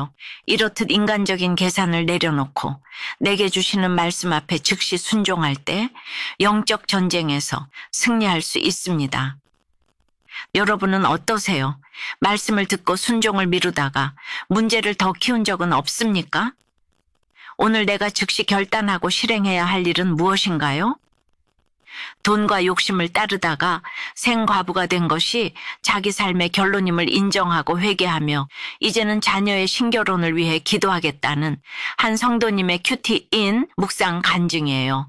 했어요. 이렇듯 인간적인 계산을 내려놓고 내게 주시는 말씀 앞에 즉시 순종할 때 영적 전쟁에서 승리할 수 있습니다. 여러분은 어떠세요? 말씀을 듣고 순종을 미루다가 문제를 더 키운 적은 없습니까? 오늘 내가 즉시 결단하고 실행해야 할 일은 무엇인가요? 돈과 욕심을 따르다가 생과부가 된 것이 자기 삶의 결론임을 인정하고 회개하며 이제는 자녀의 신결혼을 위해 기도하겠다는 한 성도님의 큐티인 묵상 간증이에요.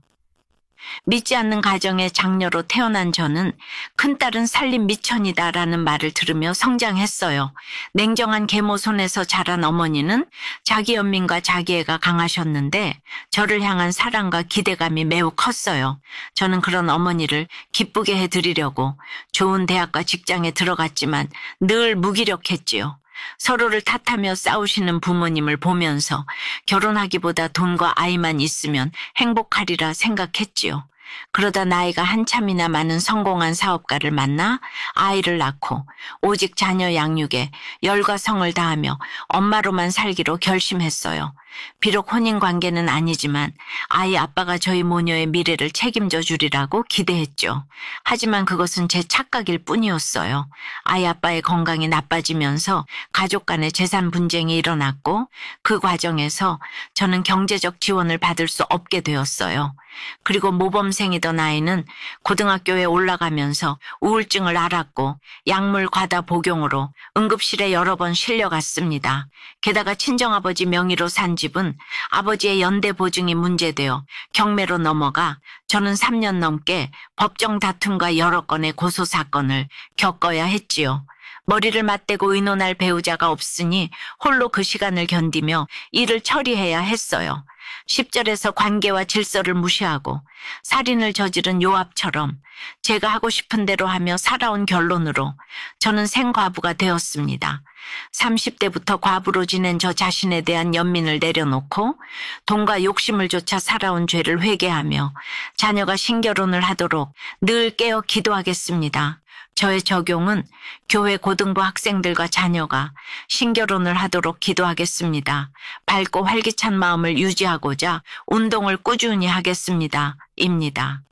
믿지 않는 가정의 장녀로 태어난 저는 큰딸은 살림 미천이다라는 말을 들으며 성장했어요. 냉정한 계모 손에서 자란 어머니는 자기 연민과 자기애가 강하셨는데 저를 향한 사랑과 기대감이 매우 컸어요. 저는 그런 어머니를 기쁘게 해드리려고 좋은 대학과 직장에 들어갔지만 늘 무기력했지요. 서로를 탓하며 싸우시는 부모님을 보면서 결혼하기보다 돈과 아이만 있으면 행복하리라 생각했지요. 그러다 나이가 한참이나 많은 성공한 사업가를 만나 아이를 낳고 오직 자녀 양육에 열과 성을 다하며 엄마로만 살기로 결심했어요. 비록 혼인관계는 아니지만 아이 아빠가 저희 모녀의 미래를 책임져 주리라고 기대했죠. 하지만 그것은 제 착각일 뿐이었어요. 아이 아빠의 건강이 나빠지면서 가족 간의 재산 분쟁이 일어났고 그 과정에서 저는 경제적 지원을 받을 수 없게 되었어요. 그리고 모범생이던 아이는 고등학교에 올라가면서 우울증을 앓았고 약물 과다 복용으로 응급실에 여러 번 실려갔습니다. 게다가 친정아버지 명의로 산 집은 아버지의 연대 보증이 문제되어 경매로 넘어가 저는 3년 넘게 법정 다툼과 여러 건의 고소 사건을 겪어야 했지요. 머리를 맞대고 의논할 배우자가 없으니 홀로 그 시간을 견디며 일을 처리해야 했어요. 10절에서 관계와 질서를 무시하고 살인을 저지른 요압처럼 제가 하고 싶은 대로 하며 살아온 결론으로 저는 생과부가 되었습니다. 30대부터 과부로 지낸 저 자신에 대한 연민을 내려놓고 돈과 욕심을 좇아 살아온 죄를 회개하며 자녀가 신결혼을 하도록 늘 깨어 기도하겠습니다. 저의 적용은 교회 고등부 학생들과 자녀가 신결혼을 하도록 기도하겠습니다. 밝고 활기찬 마음을 유지하고자 운동을 꾸준히 하겠습니다. 입니다.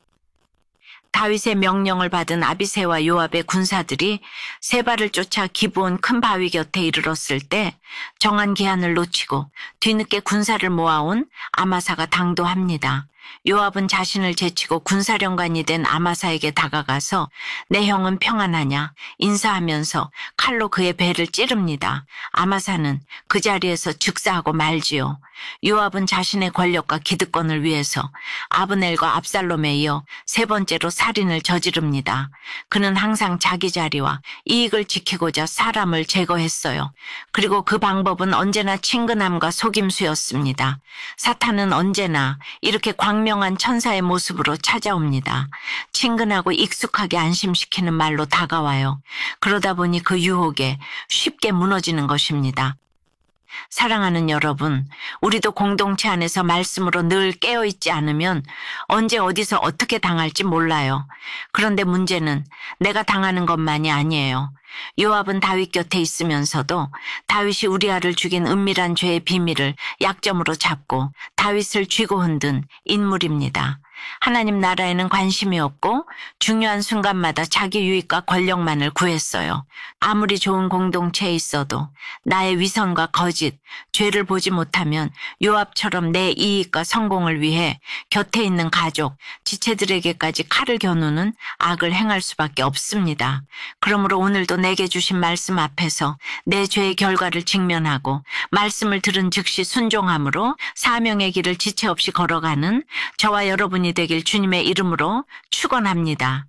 다윗의 명령을 받은 아비새와 요압의 군사들이 세 발을 쫓아 기브온 큰 바위 곁에 이르렀을 때 정한 기한을 놓치고 뒤늦게 군사를 모아온 아마사가 당도합니다. 요압은 자신을 제치고 군사령관이 된 아마사에게 다가가서 내 형은 평안하냐 인사하면서 칼로 그의 배를 찌릅니다. 아마사는 그 자리에서 즉사하고 말지요. 요압은 자신의 권력과 기득권을 위해서 아브넬과 압살롬에 이어 세 번째로 살인을 저지릅니다. 그는 항상 자기 자리와 이익을 지키고자 사람을 제거했어요. 그리고 그 방법은 언제나 친근함과 속임수였습니다. 사탄은 언제나 이렇게 광명한 천사의 모습으로 찾아옵니다. 친근하고 익숙하게 안심시키는 말로 다가와요. 그러다 보니 그 유혹에 쉽게 무너지는 것입니다. 사랑하는 여러분, 우리도 공동체 안에서 말씀으로 늘 깨어있지 않으면 언제 어디서 어떻게 당할지 몰라요. 그런데 문제는 내가 당하는 것만이 아니에요. 요압은 다윗 곁에 있으면서도 다윗이 우리아를 죽인 은밀한 죄의 비밀을 약점으로 잡고 다윗을 쥐고 흔든 인물입니다. 하나님 나라에는 관심이 없고 중요한 순간마다 자기 유익과 권력만을 구했어요. 아무리 좋은 공동체에 있어도 나의 위선과 거짓, 죄를 보지 못하면 요압처럼 내 이익과 성공을 위해 곁에 있는 가족, 지체들에게까지 칼을 겨누는 악을 행할 수밖에 없습니다. 그러므로 오늘도 내게 주신 말씀 앞에서 내 죄의 결과를 직면하고 말씀을 들은 즉시 순종함으로 사명의 길을 지체 없이 걸어가는 저와 여러분이 되길 주님의 이름으로 축원합니다.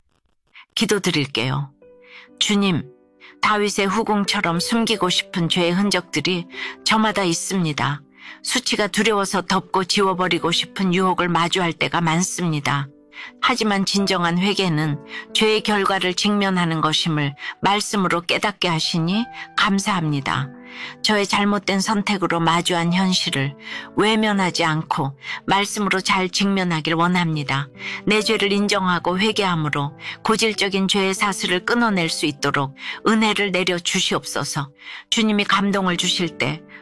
기도드릴게요. 주님, 다윗의 후궁처럼 숨기고 싶은 죄의 흔적들이 저마다 있습니다. 수치가 두려워서 덮고 지워버리고 싶은 유혹을 마주할 때가 많습니다. 하지만 진정한 회개는 죄의 결과를 직면하는 것임을 말씀으로 깨닫게 하시니 감사합니다. 저의 잘못된 선택으로 마주한 현실을 외면하지 않고 말씀으로 잘 직면하길 원합니다. 내 죄를 인정하고 회개함으로 고질적인 죄의 사슬을 끊어낼 수 있도록 은혜를 내려 주시옵소서. 주님이 감동을 주실 때